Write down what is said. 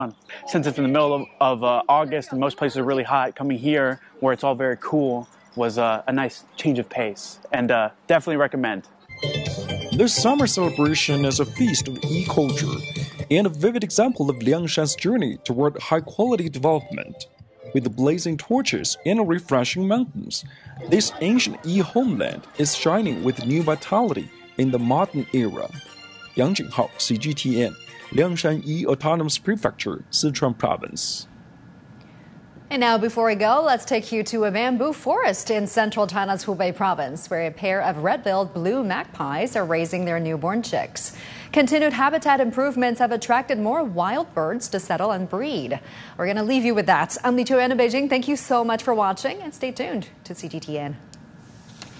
Since it's in the middle of August and most places are really hot, coming here where it's all very cool was a nice change of pace, and definitely recommend. This summer celebration is a feast of e-culture and a vivid example of Liangshan's journey toward high-quality development. With blazing torches and refreshing mountains, this ancient e-homeland is shining with new vitality in the modern era. Yang Jinghao, CGTN, Liangshan E-Autonomous Prefecture, Sichuan Province. And now, before we go, let's take you to a bamboo forest in central China's Hubei province, where a pair of red-billed blue magpies are raising their newborn chicks. Continued habitat improvements have attracted more wild birds to settle and breed. We're going to leave you with that. I'm Li Chuan in Beijing. Thank you so much for watching, and stay tuned to CGTN.